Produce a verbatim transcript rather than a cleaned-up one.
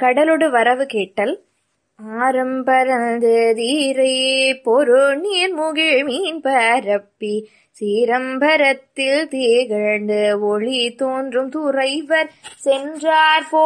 கடலொடு வரவு கேட்டல். ஆரம்பரந்து தீரை பொருநீர் முகிழ் மீன் பரப்பி சீரம்பரத்தில் திகழ்ந்து ஒளி தோன்றும் துறைவர் சென்றார்